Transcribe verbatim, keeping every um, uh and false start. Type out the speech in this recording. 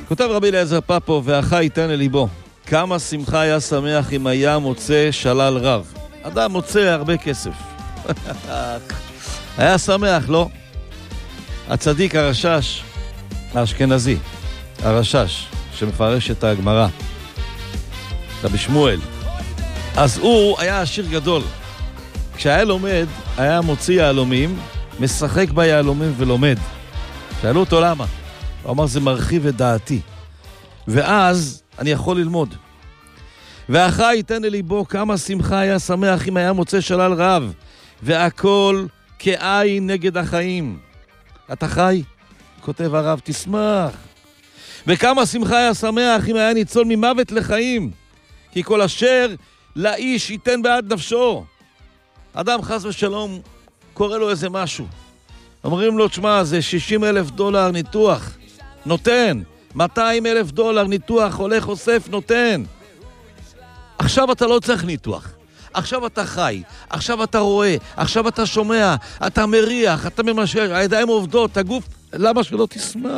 כותב רבי אליעזר פפו, והחי ייתן לליבו. כמה שמחה היה שמח אם היה מוצא שלל רב. אדם מוצא הרבה כסף. היה שמח, לא? הצדיק הרשש, האשכנזי, הרשש, שמפרש את הגמרא, רבי שמואל. אז הוא היה עשיר גדול. כשהיה לומד, היה מוציא יהלומים, משחק ביהלומים ולומד. שאלו אותו למה? הוא אמר, זה מרחיב את דעתי. ואז אני יכול ללמוד. והחי ייתן לליבו, כמה שמחה היה שמח אם היה מוצא שלל רב, והכל כעין נגד החיים. אתה חי? כותב הרב, תשמח. וכמה שמחה היה שמח אם היה ניצול ממוות לחיים, כי כל אשר לאיש ייתן בעד נפשו. אדם חס ושלום קורא לו איזה משהו, אומרים לו, תשמע, זה שישים אלף דולר ניתוח, נותן. מאתיים אלף דולר ניתוח, הולך אוסף, נותן. עכשיו אתה לא צריך ניתוח, עכשיו אתה חי, עכשיו אתה רואה, עכשיו אתה שומע, אתה מריח, אתה ממשש, הידיים עובדות, הגוף, למה שלא תשמח?